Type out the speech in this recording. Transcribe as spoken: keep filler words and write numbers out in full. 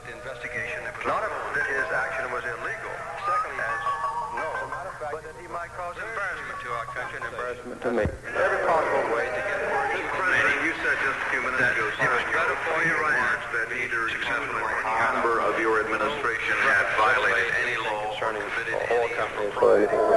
about the investigation. It was not that his action was illegal. Secondly, as no, but that he might cause embarrassment to our country and embarrassment to me. Every possible way to get word. President, you said just a few minutes ago something better for your remarks that either successful or any member of your administration had violated any law concerning all companies.